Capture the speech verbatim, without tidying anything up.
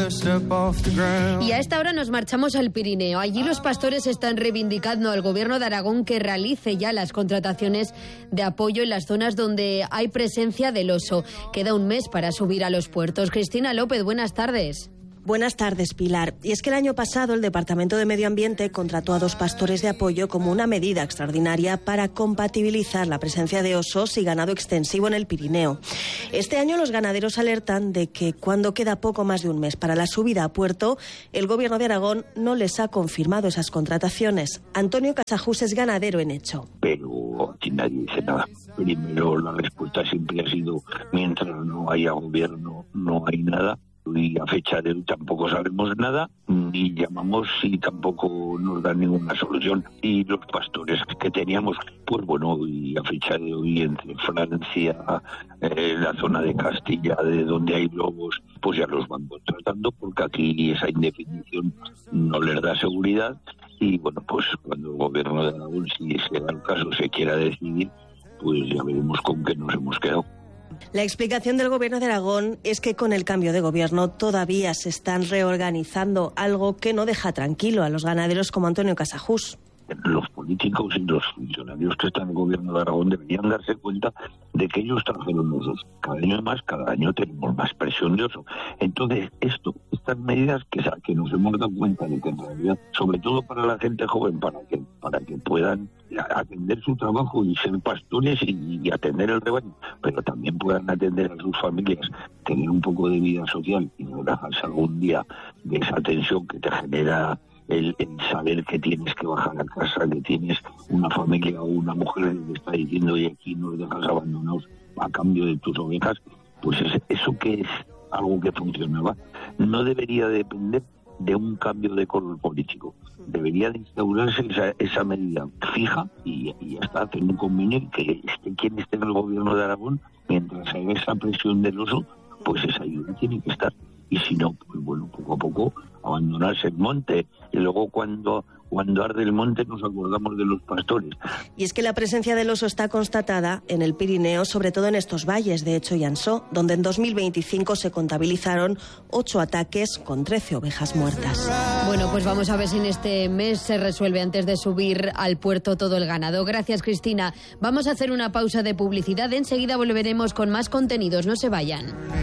Y a esta hora nos marchamos al Pirineo. Allí los pastores están reivindicando al Gobierno de Aragón que realice ya las contrataciones de apoyo en las zonas donde hay presencia del oso. Queda un mes para subir a los puertos. Cristina López, buenas tardes. Buenas tardes, Pilar. Y es que el año pasado el Departamento de Medio Ambiente contrató a dos pastores de apoyo como una medida extraordinaria para compatibilizar la presencia de osos y ganado extensivo en el Pirineo. Este año los ganaderos alertan de que cuando queda poco más de un mes para la subida a puerto, el Gobierno de Aragón no les ha confirmado esas contrataciones. Antonio Casajús es ganadero en hecho. Pero aquí nadie dice nada. Primero, la respuesta siempre ha sido: mientras no haya gobierno, no hay nada. Y a fecha de hoy tampoco sabemos nada, ni llamamos y tampoco nos dan ninguna solución. Y los pastores que teníamos, pues bueno, y a fecha de hoy entre Francia, eh, la zona de Castilla, de donde hay lobos, pues ya los van contratando, porque aquí esa indefinición no les da seguridad. Y bueno, pues cuando el Gobierno de Aragón, si se da el caso, se quiera decidir, pues ya veremos con qué nos hemos quedado. La explicación del Gobierno de Aragón es que con el cambio de gobierno todavía se están reorganizando, algo que no deja tranquilo a los ganaderos como Antonio Casajús. Los políticos y los funcionarios que están en el Gobierno de Aragón deberían darse cuenta de que ellos trajeron osos. Cada año más, cada año tenemos más presión de oso. Entonces, esto, estas medidas que, que nos hemos dado cuenta de que en realidad, sobre todo para la gente joven, para que, para que puedan atender su trabajo y ser pastores y, y atender el rebaño, pero también puedan atender a sus familias, tener un poco de vida social y relajarse algún día de esa tensión que te genera El, el saber que tienes que bajar a casa, que tienes una familia o una mujer que te está diciendo: y aquí nos dejas abandonados a cambio de tus ovejas. Pues es, eso que es algo que funcionaba no debería depender de un cambio de color político. Debería de instaurarse esa, esa medida fija y, y ya está, que no conviene que esté quien esté en el Gobierno de Aragón, mientras haya esa presión del oso, pues esa ayuda tiene que estar. Y si no, pues bueno, poco a poco abandonarse el monte. Y luego cuando, cuando arde el monte nos acordamos de los pastores. Y es que la presencia del oso está constatada en el Pirineo, sobre todo en estos valles de Hecho y Ansó, donde en dos mil veinticinco se contabilizaron ocho ataques con trece ovejas muertas. Bueno, pues vamos a ver si en este mes se resuelve antes de subir al puerto todo el ganado. Gracias, Cristina. Vamos a hacer una pausa de publicidad. Enseguida volveremos con más contenidos. No se vayan.